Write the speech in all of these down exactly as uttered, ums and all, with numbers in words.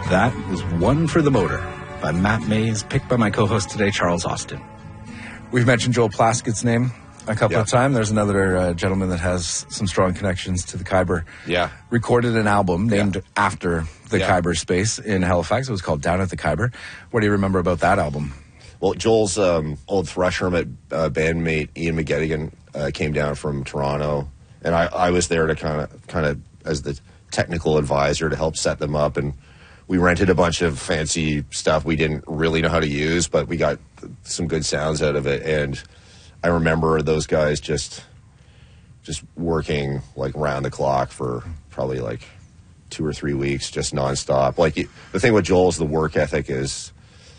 That was One for the Motor by Matt Mays, picked by my co-host today, Charles Austin. We've mentioned Joel Plaskett's name a couple yeah. of times. There's another uh, gentleman that has some strong connections to the Khyber. Yeah. Recorded an album named yeah. after the yeah. Khyber space in Halifax. It was called Down at the Khyber. What do you remember about that album? Well, Joel's um, old Thrush Hermit uh, bandmate, Ian McGettigan, uh, came down from Toronto. And I, I was there to kind of, kind of as the technical advisor to help set them up. And we rented a bunch of fancy stuff we didn't really know how to use, but we got some good sounds out of it. And I remember those guys just just working like round the clock for probably like two or three weeks, just nonstop. Like it, the thing with Joel is the work ethic is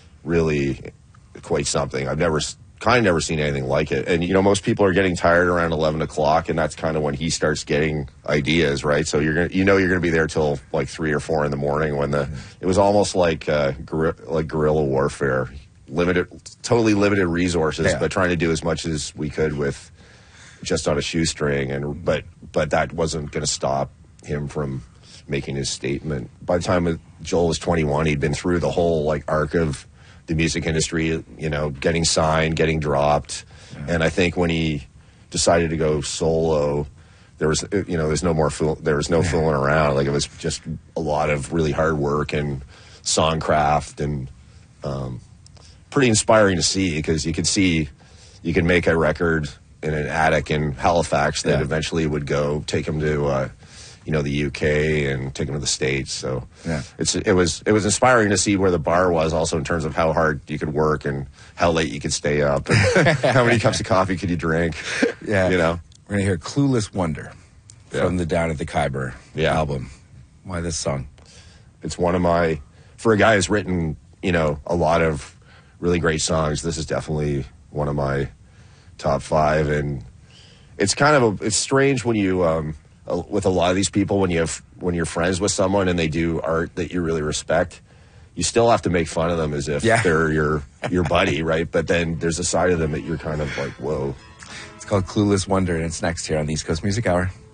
really quite something. I've never kind of never seen anything like it. And you know, most people are getting tired around eleven o'clock, and that's kind of when he starts getting ideas, right? So you're gonna, you know, you're going to be there till like three or four in the morning. When the mm-hmm. it was almost like uh, guerri- like guerrilla warfare, limited, totally limited resources, yeah. but trying to do as much as we could with just on a shoestring. And but but that wasn't going to stop him from making his statement. By the time Joel was twenty-one, he'd been through the whole like arc of the music industry, you know, getting signed, getting dropped. Yeah. And I think when he decided to go solo, there was, you know, there's no more, fool, there was no yeah. fooling around. Like it was just a lot of really hard work and songcraft, and um, pretty inspiring to see, because you could see you could make a record in an attic in Halifax that yeah. eventually would go take him to, uh, you know, the U K and take him to the States. So yeah. it's it was it was inspiring to see where the bar was, also in terms of how hard you could work and how late you could stay up and how many cups of coffee could you drink. Yeah, you know. We're gonna hear "Clueless Wonder" yeah. from the Down at the Khyber yeah. album. Why this song? It's one of my, for a guy who's written, you know, a lot of really great songs, this is definitely one of my top five. And it's kind of a, it's strange when you um with a lot of these people, when you have when you're friends with someone and they do art that you really respect, you still have to make fun of them as if yeah. they're your your buddy, right? But then there's a side of them that you're kind of like, whoa. It's called Clueless Wonder, and it's next here on the East Coast Music Hour.